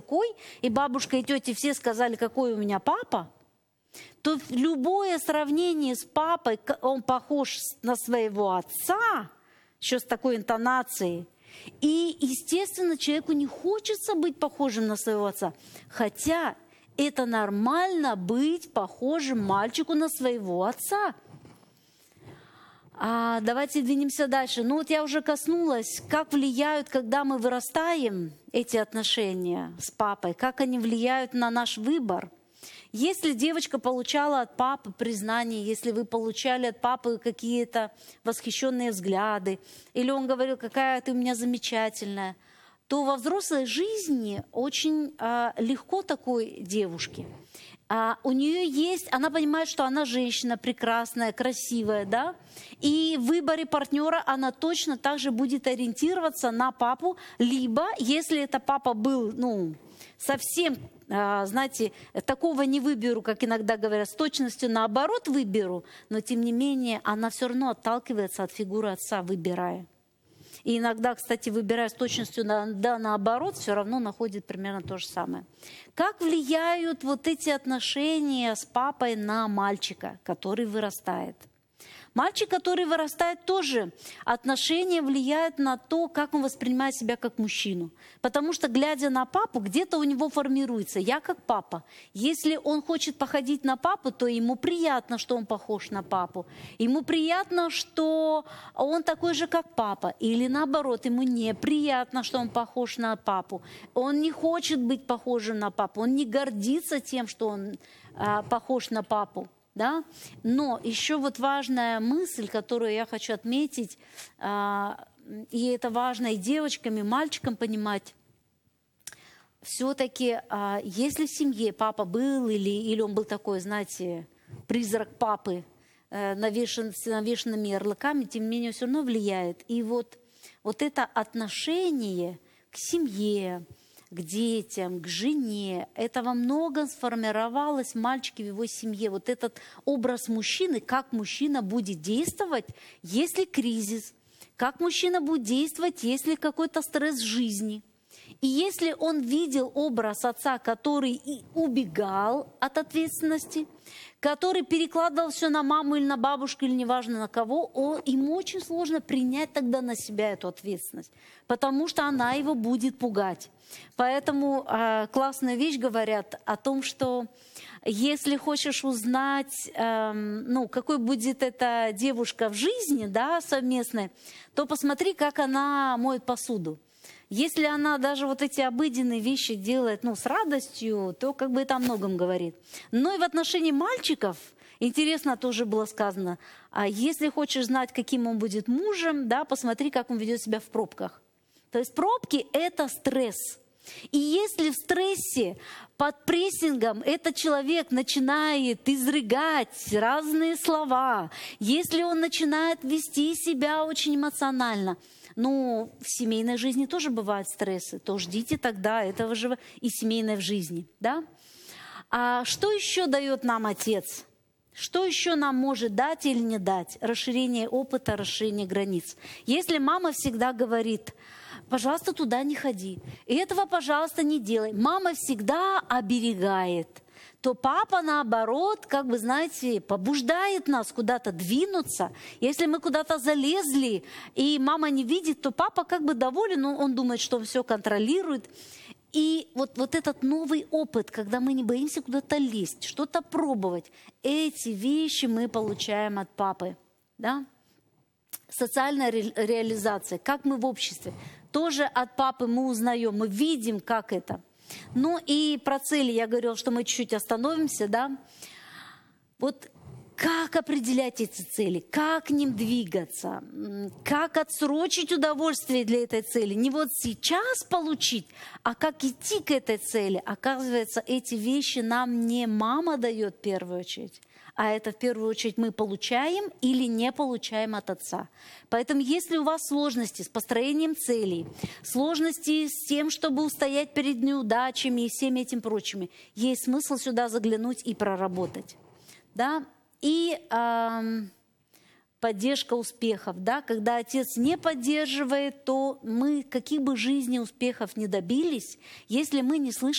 какой, и бабушка и тети все сказали, какой у меня папа, то любое сравнение с папой, он похож на своего отца, еще с такой интонацией. И, естественно, человеку не хочется быть похожим на своего отца. Хотя это нормально быть похожим мальчику на своего отца. Давайте двинемся дальше. Ну вот я уже коснулась, как влияют, когда мы вырастаем, эти отношения с папой, как они влияют на наш выбор. Если девочка получала от папы признание, если вы получали от папы какие-то восхищенные взгляды, или он говорил, какая ты у меня замечательная, то во взрослой жизни очень легко такой девушке. У нее есть, она понимает, что она женщина прекрасная, красивая, да, и в выборе партнера она точно так же будет ориентироваться на папу, либо, если это папа был, совсем, знаете, такого не выберу, как иногда говорят, с точностью наоборот выберу, но тем не менее она все равно отталкивается от фигуры отца, выбирая. И иногда, кстати, выбирая с точностью наоборот, все равно находит примерно то же самое. Как влияют вот эти отношения с папой на мальчика, который вырастает? Мальчик, который вырастает, тоже отношения влияют на то, как он воспринимает себя как мужчину. Потому что, глядя на папу, где-то у него формируется «я как папа». Если он хочет походить на папу, то ему приятно, что он похож на папу. Ему приятно, что он такой же, как папа. Или наоборот, ему неприятно, что он похож на папу. Он не хочет быть похожим на папу. Он не гордится тем, что он похож на папу. Да? Но еще вот важная мысль, которую я хочу отметить, и это важно и девочкам, и мальчикам понимать, все-таки, если в семье папа был, или он был такой, знаете, призрак папы, навешенными ярлыками, тем не менее, все равно влияет. И вот это отношение к семье, к детям, к жене, это во многом сформировалось в мальчике, в его семье. Вот этот образ мужчины, как мужчина будет действовать, если кризис, как мужчина будет действовать, если какой-то стресс в жизни. И если он видел образ отца, который и убегал от ответственности, который перекладывал все на маму или на бабушку, или неважно на кого, ему очень сложно принять тогда на себя эту ответственность, потому что она его будет пугать. Поэтому классную вещь говорят о том, что если хочешь узнать, какой будет эта девушка в жизни, да, совместной, то посмотри, как она моет посуду. Если она даже вот эти обыденные вещи делает, с радостью, то как бы это о многом говорит. Но и в отношении мальчиков, интересно тоже было сказано, если хочешь знать, каким он будет мужем, да, посмотри, как он ведет себя в пробках. То есть пробки – это стресс. И если в стрессе, под прессингом этот человек начинает изрыгать разные слова, если он начинает вести себя очень эмоционально, в семейной жизни тоже бывают стрессы, то ждите тогда этого же и семейной в жизни. Да? А что еще дает нам Отец? Что еще нам может дать или не дать? Расширение опыта, расширение границ. Если мама всегда говорит, пожалуйста, туда не ходи, и этого, пожалуйста, не делай. Мама всегда оберегает. То папа, наоборот, побуждает нас куда-то двинуться. Если мы куда-то залезли, и мама не видит, то папа доволен, он думает, что он все контролирует. И вот этот новый опыт, когда мы не боимся куда-то лезть, что-то пробовать, эти вещи мы получаем от папы. Да? Социальная реализация, как мы в обществе, тоже от папы мы узнаем, мы видим, как это. И про цели я говорила, что мы чуть-чуть остановимся, да. Вот как определять эти цели, как к ним двигаться, как отсрочить удовольствие для этой цели. Не вот сейчас получить, а как идти к этой цели. Оказывается, эти вещи нам не мама дает в первую очередь, а это в первую очередь мы получаем или не получаем от отца. Поэтому если у вас сложности с построением целей, сложности с тем, чтобы устоять перед неудачами и всеми этим прочими, есть смысл сюда заглянуть и проработать. Да? И поддержка успехов. Да? Когда отец не поддерживает, то мы, каких бы жизни успехов не добились, если мы не слышим